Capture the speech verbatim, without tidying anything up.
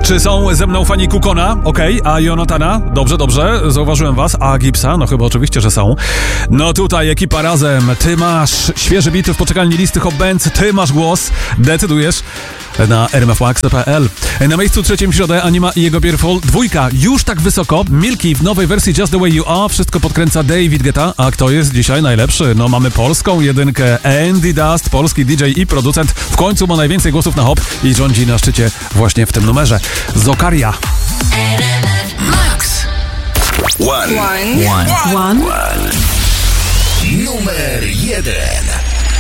Czy są ze mną fani Kukona? Okej, okay. A Jonatana? Dobrze, dobrze, zauważyłem was. A Gipsa? No chyba oczywiście, że są. No tutaj ekipa razem. Ty masz świeży bity w poczekalni listy Hot Bands. Ty masz głos. Decydujesz na r m f max kropka p l. Na miejscu trzecim w środę Anima i jego Beautiful. Dwójka już tak wysoko. Milky w nowej wersji Just the Way You Are. Wszystko podkręca David Guetta. A kto jest dzisiaj najlepszy? No mamy polską jedynkę. Andy Dust, polski D J i producent. W końcu ma najwięcej głosów na hop i rządzi na szczycie właśnie w tym numerze. Zokaria. Max. One. One. One. One. One. Numer jeden.